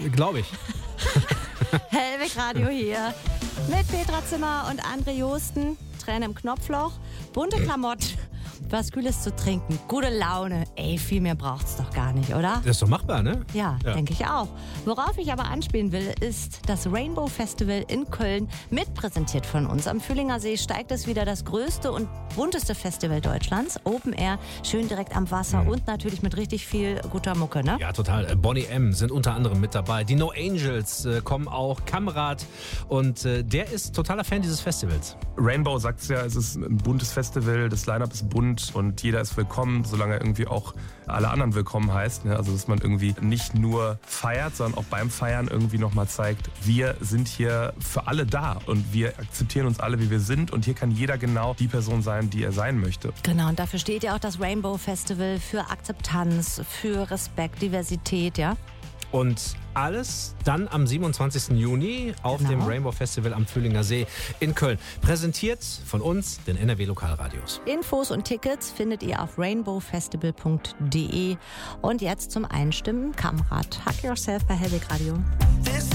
Glaube ich. Hellwig Radio hier mit Petra Zimmer und André Josten. Tränen im Knopfloch, bunte Klamotten, was Kühles zu trinken, gute Laune. Ey, viel mehr braucht's doch gar nicht, oder? Das ist doch machbar, ne? Ja, denke ich auch. Worauf ich aber anspielen will, ist das Rainbow Festival in Köln, mitpräsentiert von uns. Am Fühlinger See steigt es wieder, das größte und bunteste Festival Deutschlands. Open Air, schön direkt am Wasser und natürlich mit richtig viel guter Mucke, ne? Ja, total. Boney M. sind unter anderem mit dabei. Die No Angels kommen auch. Kamerad. Und der ist totaler Fan dieses Festivals. Rainbow sagt's ja, es ist ein buntes Festival, das Line-Up ist bunt und jeder ist willkommen, solange er irgendwie auch alle anderen willkommen heißt. Ne? Also dass man irgendwie nicht nur feiert, sondern auch beim Feiern irgendwie nochmal zeigt, wir sind hier für alle da und wir akzeptieren uns alle, wie wir sind und hier kann jeder genau die Person sein, die er sein möchte. Genau, und dafür steht ja auch das Rainbow Festival für Akzeptanz, für Respekt, Diversität, ja? Und alles dann am 27. Juni auf dem Rainbow Festival am Fühlinger See in Köln. Präsentiert von uns, den NRW Lokalradios. Infos und Tickets findet ihr auf rainbowfestival.de. Und jetzt zum Einstimmen, Kamerad. Hug Yourself bei Hellwig Radio.